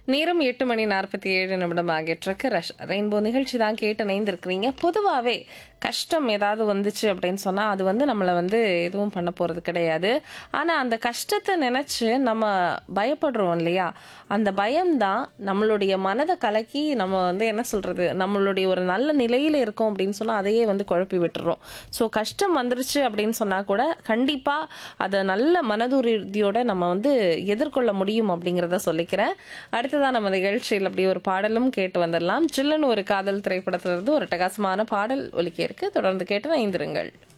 நேரம் 8:47 ஆகிட்டிருக்கு. ரெயின்போ நிகழ்ச்சி தான் கேட்டு இணைந்திருக்கிறீங்க. பொதுவாகவே கஷ்டம் ஏதாவது வந்துச்சு அப்படின்னு சொன்னால் அது வந்து நம்மளை வந்து எதுவும் பண்ண போகிறது கிடையாது. ஆனால் அந்த கஷ்டத்தை நினச்சி நம்ம பயப்படுறோம் இல்லையா? அந்த பயம்தான் நம்மளுடைய மனதை கலக்கி நம்ம வந்து என்ன சொல்கிறது, நம்மளுடைய ஒரு நல்ல நிலையில் இருக்கோம் அப்படின்னு சொன்னால் அதையே வந்து குழப்பி விட்டுறோம். ஸோ கஷ்டம் வந்துருச்சு அப்படின்னு சொன்னால் கூட கண்டிப்பாக அதை நல்ல மனதுறுதியோட நம்ம வந்து எதிர்கொள்ள முடியும் அப்படிங்கிறத சொல்லிக்கிறேன். அடுத்ததான் நம்ம நிகழ்ச்சியில் அப்படி ஒரு பாடலும் கேட்டு வந்துடலாம். சில்லுன்னு ஒரு காதல் திரைப்படத்திலிருந்து ஒரு அட்டகாசமான பாடல் ஒலிக்க இருக்கு. தொடர்ந்து கேட்டு இணைந்திருங்கள்.